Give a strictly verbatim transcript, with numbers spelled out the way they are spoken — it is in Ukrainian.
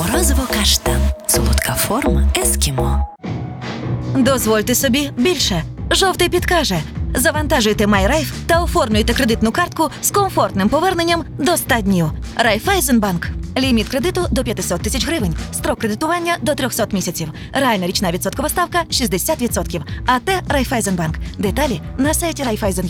Морозиво каштан. Солодка форма ескімо. Дозвольте собі більше. Жовтий підкаже. Завантажуйте MyRaiff та оформлюйте кредитну картку з комфортним поверненням до ста днів. Райфайзенбанк. Ліміт кредиту до п'ятсот тисяч гривень. Строк кредитування до триста місяців. Реальна річна відсоткова ставка шістдесят відсотків. АТ Райфайзенбанк. Деталі на сайті Райфайзен.